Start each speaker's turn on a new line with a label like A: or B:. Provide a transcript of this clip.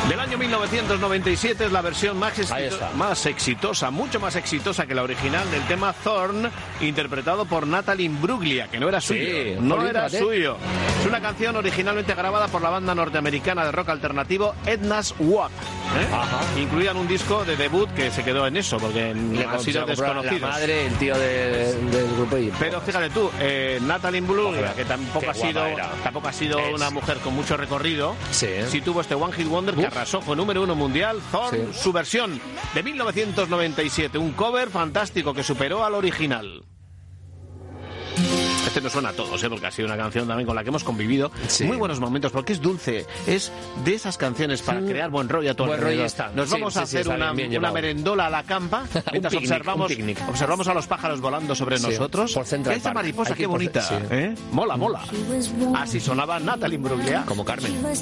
A: Del año 1997 es la versión más exitosa, mucho más exitosa que la original del tema Thorn, interpretado por Natalie Imbruglia, que no era suyo.
B: Sí,
A: no era suyo. Es una canción originalmente grabada por la banda norteamericana de rock alternativo Edna's Walk. Incluían un disco de debut que se quedó en eso, porque han sido desconocidos.
B: La madre, el tío del grupo.
A: Pero fíjate tú, Natalie Imbruglia, que tampoco ha sido una mujer con mucho recorrido, sí tuvo este One Hit Wonder que arrasó, fue número 1 mundial. Thorn, su versión de 1997, un cover fantástico que superó al original. Este nos suena a todos, porque ha sido una canción también con la que hemos convivido. Muy buenos momentos, porque es dulce. Es de esas canciones para crear buen rollo a todo el mundo. Nos vamos a hacer una merendola a la campa mientras observamos a los pájaros volando sobre nosotros. Esa mariposa, qué bonita. Mola. Así sonaba Natalie Imbruglia.
B: Como Carmen.